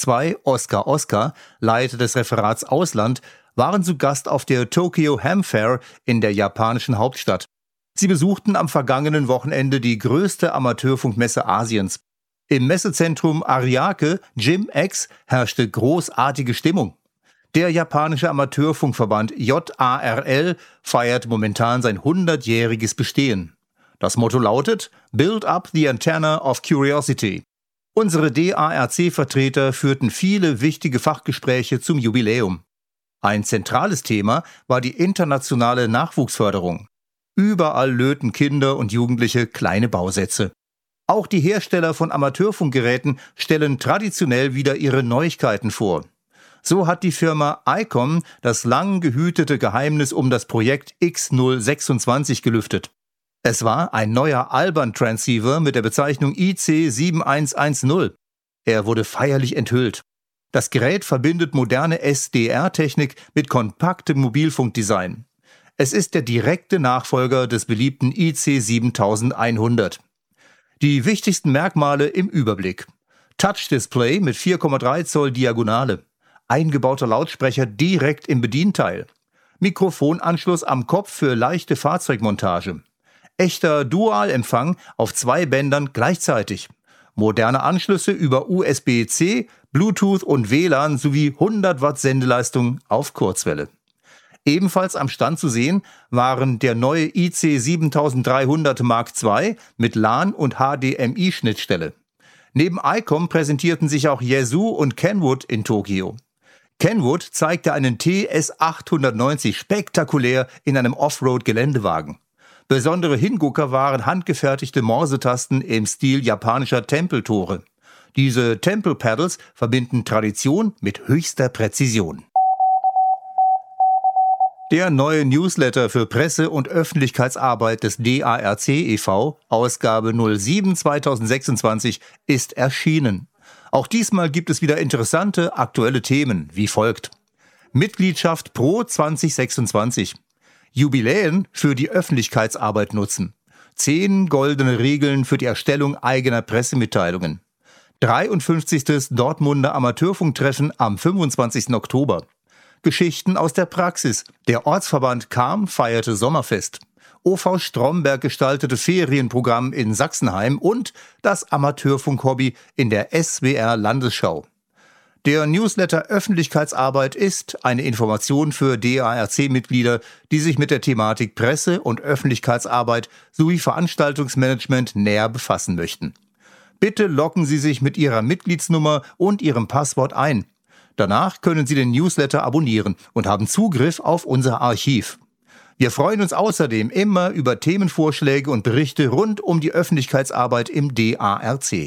II, Oskar Oskar, Leiter des Referats Ausland, waren zu Gast auf der Tokyo Ham Fair in der japanischen Hauptstadt. Sie besuchten am vergangenen Wochenende die größte Amateurfunkmesse Asiens. Im Messezentrum Ariake, Jim X, herrschte großartige Stimmung. Der japanische Amateurfunkverband JARL feiert momentan sein 100-jähriges Bestehen. Das Motto lautet Build up the antenna of curiosity. Unsere DARC-Vertreter führten viele wichtige Fachgespräche zum Jubiläum. Ein zentrales Thema war die internationale Nachwuchsförderung. Überall löten Kinder und Jugendliche kleine Bausätze. Auch die Hersteller von Amateurfunkgeräten stellen traditionell wieder ihre Neuigkeiten vor. So hat die Firma ICOM das lang gehütete Geheimnis um das Projekt X026 gelüftet. Es war ein neuer Alban-Transceiver mit der Bezeichnung IC7110. Er wurde feierlich enthüllt. Das Gerät verbindet moderne SDR-Technik mit kompaktem Mobilfunkdesign. Es ist der direkte Nachfolger des beliebten IC7100. Die wichtigsten Merkmale im Überblick. Touch-Display mit 4,3 Zoll Diagonale. Eingebauter Lautsprecher direkt im Bedienteil. Mikrofonanschluss am Kopf für leichte Fahrzeugmontage. Echter Dualempfang auf 2 Bändern gleichzeitig. Moderne Anschlüsse über USB-C, Bluetooth und WLAN sowie 100 Watt Sendeleistung auf Kurzwelle. Ebenfalls am Stand zu sehen waren der neue IC7300 Mark II mit LAN und HDMI-Schnittstelle. Neben ICOM präsentierten sich auch Yaesu und Kenwood in Tokio. Kenwood zeigte einen TS890 spektakulär in einem Offroad-Geländewagen. Besondere Hingucker waren handgefertigte Morsetasten im Stil japanischer Tempeltore. Diese Temple Pedals verbinden Tradition mit höchster Präzision. Der neue Newsletter für Presse- und Öffentlichkeitsarbeit des DARC e.V., Ausgabe 07 2026, ist erschienen. Auch diesmal gibt es wieder interessante, aktuelle Themen, wie folgt. Mitgliedschaft Pro 2026. Jubiläen für die Öffentlichkeitsarbeit nutzen. 10 goldene Regeln für die Erstellung eigener Pressemitteilungen. 53. Dortmunder Amateurfunktreffen am 25. Oktober. Geschichten aus der Praxis. Der Ortsverband Cham feierte Sommerfest. OV Stromberg gestaltete Ferienprogramm in Sachsenheim und das Amateurfunk-Hobby in der SWR Landesschau. Der Newsletter Öffentlichkeitsarbeit ist eine Information für DARC-Mitglieder, die sich mit der Thematik Presse- und Öffentlichkeitsarbeit sowie Veranstaltungsmanagement näher befassen möchten. Bitte loggen Sie sich mit Ihrer Mitgliedsnummer und Ihrem Passwort ein. Danach können Sie den Newsletter abonnieren und haben Zugriff auf unser Archiv. Wir freuen uns außerdem immer über Themenvorschläge und Berichte rund um die Öffentlichkeitsarbeit im DARC.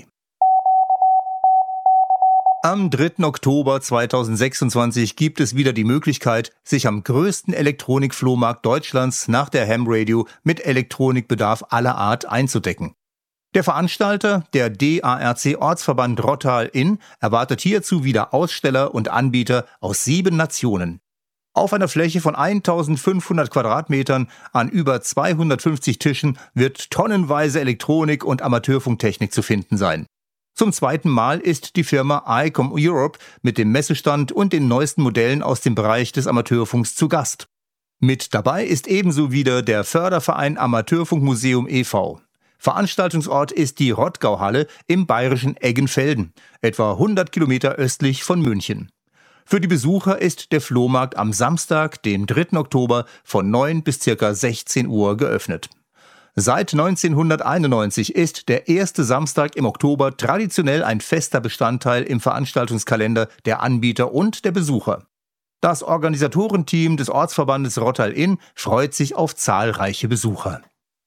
Am 3. Oktober 2026 gibt es wieder die Möglichkeit, sich am größten Elektronikflohmarkt Deutschlands nach der Ham Radio mit Elektronikbedarf aller Art einzudecken. Der Veranstalter, der DARC Ortsverband Rottal-Inn, erwartet hierzu wieder Aussteller und Anbieter aus 7 Nationen. Auf einer Fläche von 1500 Quadratmetern an über 250 Tischen wird tonnenweise Elektronik und Amateurfunktechnik zu finden sein. Zum 2. Mal ist die Firma ICOM Europe mit dem Messestand und den neuesten Modellen aus dem Bereich des Amateurfunks zu Gast. Mit dabei ist ebenso wieder der Förderverein Amateurfunkmuseum e.V. Veranstaltungsort ist die Rottgauhalle im bayerischen Eggenfelden, etwa 100 Kilometer östlich von München. Für die Besucher ist der Flohmarkt am Samstag, den 3. Oktober von 9 bis ca. 16 Uhr geöffnet. Seit 1991 ist der erste Samstag im Oktober traditionell ein fester Bestandteil im Veranstaltungskalender der Anbieter und der Besucher. Das Organisatorenteam des Ortsverbandes Rottal-Inn freut sich auf zahlreiche Besucher.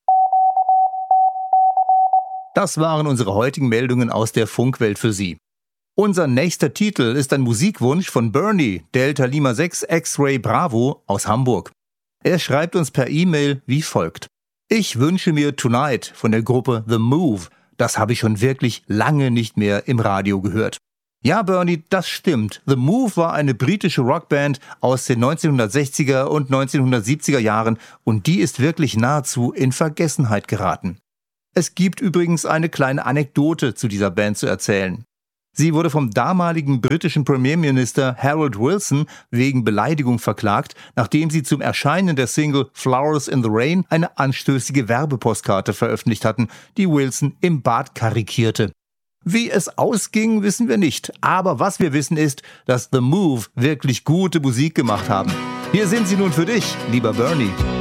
Das waren unsere heutigen Meldungen aus der Funkwelt für Sie. Unser nächster Titel ist ein Musikwunsch von Bernie, Delta Lima 6 X-Ray Bravo aus Hamburg. Er schreibt uns per E-Mail wie folgt. Ich wünsche mir Tonight von der Gruppe The Move. Das habe ich schon wirklich lange nicht mehr im Radio gehört. Ja, Bernie, das stimmt. The Move war eine britische Rockband aus den 1960er und 1970er Jahren und die ist wirklich nahezu in Vergessenheit geraten. Es gibt übrigens eine kleine Anekdote zu dieser Band zu erzählen. Sie wurde vom damaligen britischen Premierminister Harold Wilson wegen Beleidigung verklagt, nachdem sie zum Erscheinen der Single Flowers in the Rain eine anstößige Werbepostkarte veröffentlicht hatten, die Wilson im Bad karikierte. Wie es ausging, wissen wir nicht, aber was wir wissen ist, dass The Move wirklich gute Musik gemacht haben. Hier sind sie nun für dich, lieber Bernie.